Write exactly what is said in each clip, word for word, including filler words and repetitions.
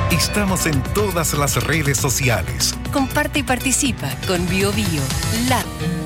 Estamos en todas las redes sociales. Comparte y participa con Bio Bio, la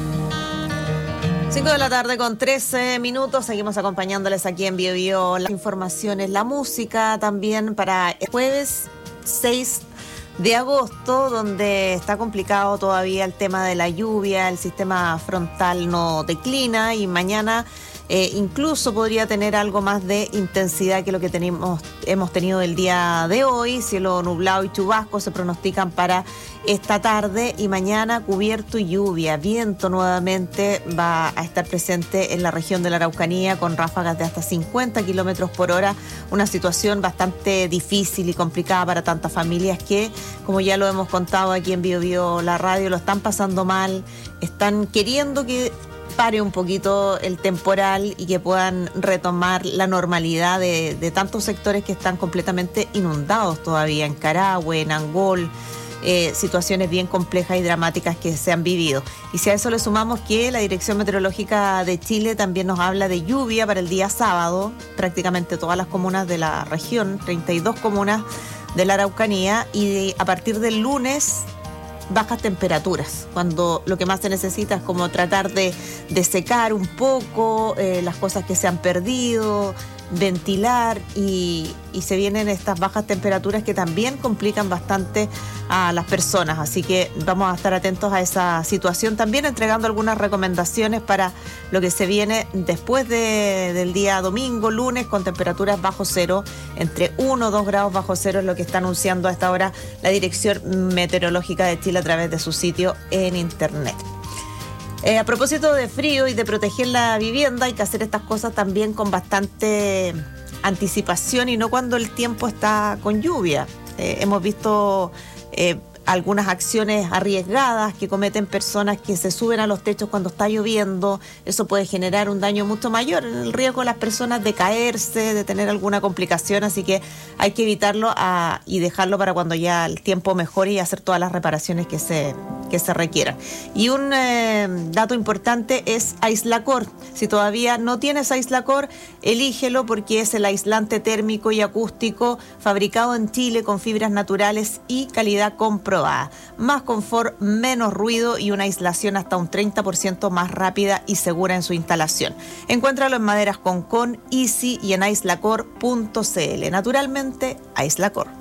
cinco de la tarde con trece minutos. Seguimos acompañándoles aquí en Bio Bio las informaciones, la música también para el jueves seis de agosto, donde está complicado todavía el tema de la lluvia, el sistema frontal no declina y mañana eh, incluso podría tener algo más de intensidad que lo que tenemos, hemos tenido el día de hoy. Cielo nublado y chubasco se pronostican para esta tarde y mañana cubierto y lluvia. Viento nuevamente va a estar presente en la región de la Araucanía con ráfagas de hasta cincuenta kilómetros por hora. Una situación bastante difícil y complicada para tantas familias que, como ya lo hemos contado aquí en Bio Bio la radio, lo están pasando mal, están queriendo que pare un poquito el temporal y que puedan retomar la normalidad de, de tantos sectores que están completamente inundados todavía, en Carahue, en Angol. Eh, situaciones bien complejas y dramáticas que se han vivido. Y si a eso le sumamos que la Dirección Meteorológica de Chile también nos habla de lluvia para el día sábado, prácticamente todas las comunas de la región, treinta y dos comunas de la Araucanía, y de, a partir del lunes bajas temperaturas, cuando lo que más se necesita es como tratar de, de secar un poco eh, las cosas que se han perdido, ventilar y, y se vienen estas bajas temperaturas que también complican bastante a las personas, así que vamos a estar atentos a esa situación, también entregando algunas recomendaciones para lo que se viene después de, del día domingo, lunes, con temperaturas bajo cero, entre uno o dos grados bajo cero es lo que está anunciando a esta hora la Dirección Meteorológica de Chile a través de su sitio en internet. Eh, a propósito de frío y de proteger la vivienda, hay que hacer estas cosas también con bastante anticipación y no cuando el tiempo está con lluvia. Eh, hemos visto eh, algunas acciones arriesgadas que cometen personas que se suben a los techos cuando está lloviendo. Eso puede generar un daño mucho mayor, el riesgo de las personas de caerse, de tener alguna complicación, así que hay que evitarlo a, y dejarlo para cuando ya el tiempo mejore y hacer todas las reparaciones que se que se requieran. Y un eh, dato importante es Aislacor. Si todavía no tienes Aislacor, elígelo porque es el aislante térmico y acústico fabricado en Chile con fibras naturales y calidad comprobada. Más confort, menos ruido y una aislación hasta un treinta por ciento más rápida y segura en su instalación. Encuéntralo en Maderas Concón, Easy y en aislacor punto c l. Naturalmente, Aislacor.